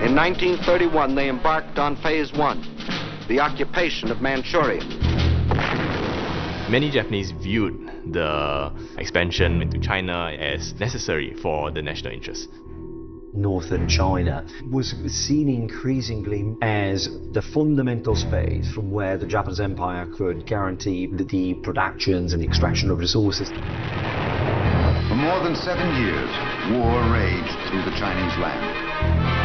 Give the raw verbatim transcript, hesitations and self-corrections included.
In nineteen thirty-one, they embarked on phase one, the occupation of Manchuria. Many Japanese viewed the expansion into China as necessary for the national interest. Northern China was seen increasingly as the fundamental space from where the Japanese Empire could guarantee the productions and the extraction of resources. For more than seven years, war raged through the Chinese land.